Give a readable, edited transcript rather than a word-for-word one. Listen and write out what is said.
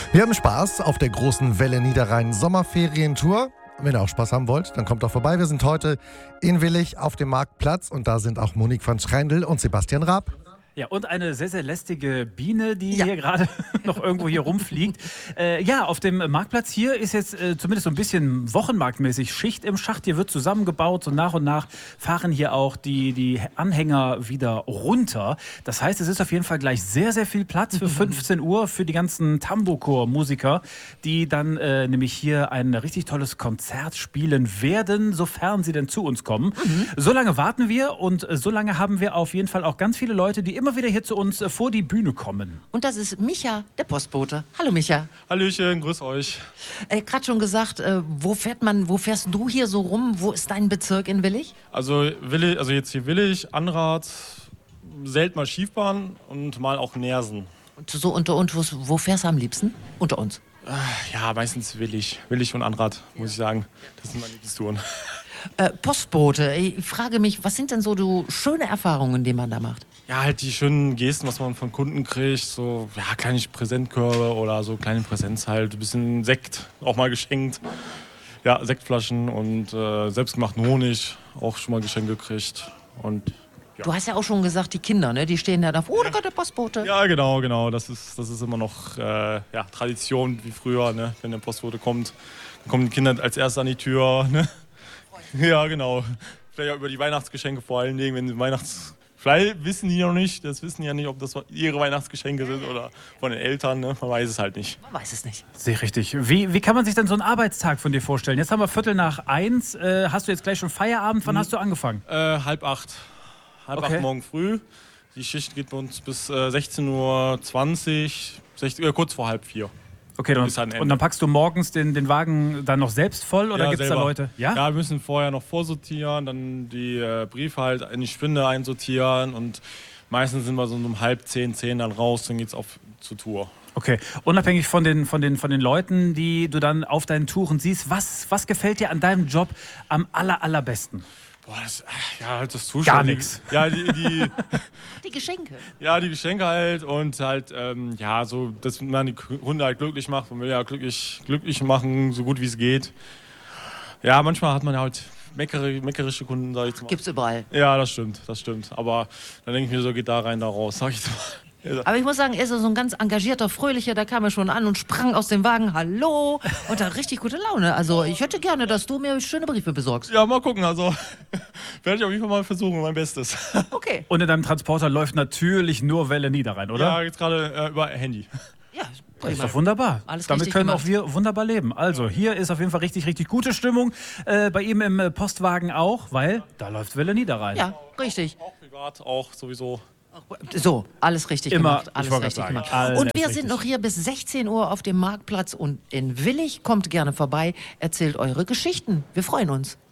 Wir haben Spaß auf der großen Welle Niederrhein Sommerferientour. Wenn ihr auch Spaß haben wollt, dann kommt doch vorbei. Wir sind heute in Willich auf dem Marktplatz und da sind auch Monique van Schreindl und Sebastian Raab. Ja, und eine sehr, sehr lästige Biene, die hier gerade noch irgendwo hier rumfliegt. Auf dem Marktplatz hier ist jetzt zumindest so ein bisschen wochenmarktmäßig Schicht im Schacht. Hier wird zusammengebaut und nach fahren hier auch die Anhänger wieder runter. Das heißt, es ist auf jeden Fall gleich sehr, sehr viel Platz für 15 Uhr für die ganzen Tambourchor-Musiker, die dann nämlich hier ein richtig tolles Konzert spielen werden, sofern sie denn zu uns kommen. So lange warten wir und so lange haben wir auf jeden Fall auch ganz viele Leute, die immer wieder hier zu uns vor die Bühne kommen. Und das ist Micha, der Postbote. Hallo Micha. Hallöchen, grüß euch. Gerade schon gesagt, wo fährst du hier so rum? Wo ist dein Bezirk in Willich? Also jetzt hier Willich, Anrath, selten mal Schiefbahn und mal auch Nersen. Und so unter uns, wo fährst du am liebsten? Unter uns. Ja, meistens Willich und Anrath, muss ich sagen. Das sind meine Lieblingstouren. Postbote, ich frage mich, was sind denn so schöne Erfahrungen, die man da macht? Ja, halt die schönen Gesten, was man von Kunden kriegt, so kleine Präsentkörbe oder so kleine Präsenz halt, ein bisschen Sekt auch mal geschenkt. Ja, Sektflaschen und selbstgemachten Honig auch schon mal geschenkt gekriegt. Und ja. Du hast ja auch schon gesagt, die Kinder, ne, die stehen da drauf. Oh, da kommt der Postbote. Ja, genau. Das ist immer noch Tradition wie früher, ne? Wenn der Postbote kommt, dann kommen die Kinder als erstes an die Tür. Ne? Ja, genau. Vielleicht auch über die Weihnachtsgeschenke vor allen Dingen, wenn vielleicht wissen die noch nicht, das wissen ja nicht, ob das ihre Weihnachtsgeschenke sind oder von den Eltern, ne? Man weiß es halt nicht. Man weiß es nicht. Sehr richtig. Wie kann man sich denn so einen Arbeitstag von dir vorstellen? Jetzt haben wir 1:15. Hast du jetzt gleich schon Feierabend? Wann hast du angefangen? 7:30. Halb acht morgen früh. Die Schicht geht bei uns bis 16:20 Uhr, kurz vor 3:30. Okay, und dann packst du morgens den Wagen dann noch selbst voll oder gibt es da Leute? Ja, wir müssen vorher noch vorsortieren, dann die Briefe halt in die Spinde einsortieren und meistens sind wir so um 9:30 dann raus, dann geht's zur Tour. Okay, unabhängig von den Leuten, die du dann auf deinen Touren siehst, was gefällt dir an deinem Job am allerbesten? Boah, halt das Zuschauen. Gar nichts. Ja, die Geschenke. Ja, die Geschenke halt und halt, so, dass man die Hunde halt glücklich macht. Man will ja glücklich machen, so gut wie es geht. Ja, manchmal hat man halt meckerische Kunden, sag ich jetzt mal. Gibt's überall. Ja, das stimmt. Aber dann denke ich mir so, geht da rein, da raus, sag ich jetzt mal. Aber ich muss sagen, er ist so ein ganz engagierter, fröhlicher, der kam mir schon an und sprang aus dem Wagen, hallo, und hat richtig gute Laune. Also ich hätte gerne, dass du mir schöne Briefe besorgst. Ja, mal gucken, also werde ich auf jeden Fall mal versuchen, mein Bestes. Okay. Und in deinem Transporter läuft natürlich nur Welle Niederrhein, oder? Ja, jetzt gerade über Handy. Ja, das ist doch wunderbar. Damit können auch wir wunderbar leben. Also hier ist auf jeden Fall richtig, richtig gute Stimmung. Bei ihm im Postwagen auch, weil da läuft Welle Niederrhein. Ja, richtig. Auch privat, auch sowieso. So, alles richtig gemacht. Alles richtig gemacht. Und wir sind noch hier bis 16 Uhr auf dem Marktplatz und in Willich. Kommt gerne vorbei, erzählt eure Geschichten. Wir freuen uns.